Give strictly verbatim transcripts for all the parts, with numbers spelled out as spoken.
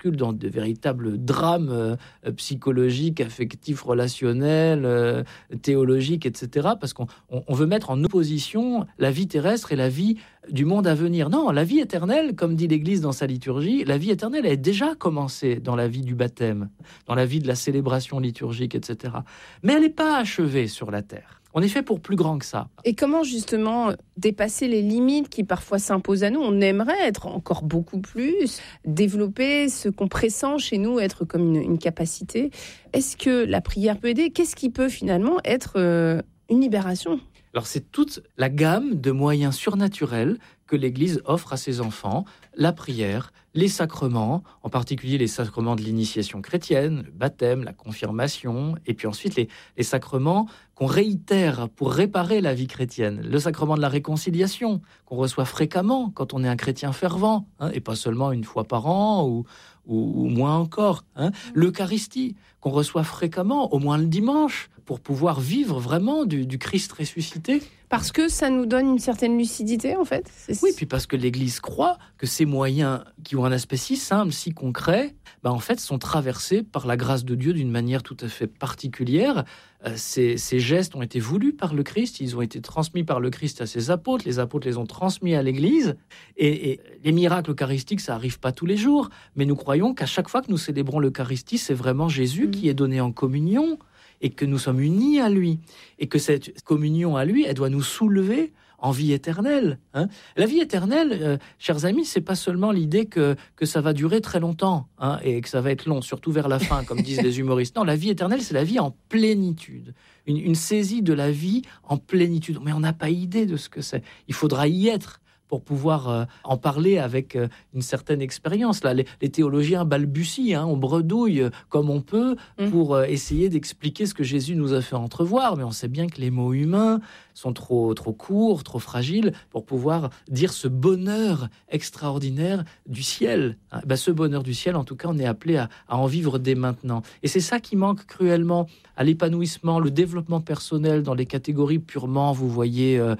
bascule dans de véritables drames euh, psychologiques, affectifs, relationnels, euh, théologiques, et cetera. Parce qu'on on, on veut mettre en opposition la vie terrestre et la vie du monde à venir. Non, la vie éternelle, comme dit l'Église dans sa liturgie, la vie éternelle est déjà commencée dans la vie du baptême, dans la vie de la célébration liturgique, et cetera. Mais elle n'est pas achevée sur la terre. On est fait pour plus grand que ça. Et comment justement dépasser les limites qui parfois s'imposent à nous? On aimerait être encore beaucoup plus, développer ce qu'on pressent chez nous, être comme une, une capacité. Est-ce que la prière peut aider? Qu'est-ce qui peut finalement être euh, une libération? Alors c'est toute la gamme de moyens surnaturels que l'Église offre à ses enfants, la prière, les sacrements, en particulier les sacrements de l'initiation chrétienne, le baptême, la confirmation, et puis ensuite les, les sacrements qu'on réitère pour réparer la vie chrétienne. Le sacrement de la réconciliation, qu'on reçoit fréquemment quand on est un chrétien fervent, hein, et pas seulement une fois par an ou, ou, ou moins encore. Hein. L'Eucharistie, qu'on reçoit fréquemment, au moins le dimanche, pour pouvoir vivre vraiment du, du Christ ressuscité. Parce que ça nous donne une certaine lucidité, en fait. C'est... Oui, puis parce que l'Église croit que ces moyens qui ont un aspect si simple, si concret, ben en fait, sont traversés par la grâce de Dieu d'une manière tout à fait particulière. Euh, ces, ces gestes ont été voulus par le Christ, ils ont été transmis par le Christ à ses apôtres, les apôtres les ont transmis à l'Église, et, et les miracles eucharistiques, ça n'arrive pas tous les jours, mais nous croyons qu'à chaque fois que nous célébrons l'Eucharistie, c'est vraiment Jésus mmh. qui est donné en communion, et que nous sommes unis à lui, et que cette communion à lui, elle doit nous soulever en vie éternelle. Hein. La vie éternelle, euh, chers amis, c'est pas seulement l'idée que, que ça va durer très longtemps, hein, et que ça va être long, surtout vers la fin, comme disent les humoristes. Non, la vie éternelle, c'est la vie en plénitude, une, une saisie de la vie en plénitude. Mais on n'a pas idée de ce que c'est. Il faudra y être pour pouvoir euh, en parler avec euh, une certaine expérience. Là, les, les théologiens balbutient, hein, on bredouille euh, comme on peut pour euh, essayer d'expliquer ce que Jésus nous a fait entrevoir, mais on sait bien que les mots humains sont trop, trop courts, trop fragiles pour pouvoir dire ce bonheur extraordinaire du ciel. Hein, ben, ce bonheur du ciel, en tout cas, on est appelé à, à en vivre dès maintenant. Et c'est ça qui manque cruellement à l'épanouissement, le développement personnel dans les catégories purement, vous voyez... Euh,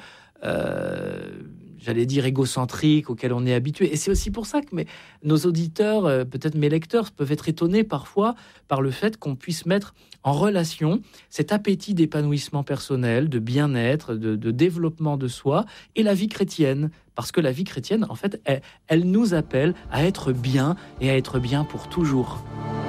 euh, j'allais dire égocentrique, auquel on est habitué. Et c'est aussi pour ça que mes, nos auditeurs, euh, peut-être mes lecteurs, peuvent être étonnés parfois par le fait qu'on puisse mettre en relation cet appétit d'épanouissement personnel, de bien-être, de, de développement de soi, et la vie chrétienne. Parce que la vie chrétienne, en fait, elle, elle nous appelle à être bien et à être bien pour toujours.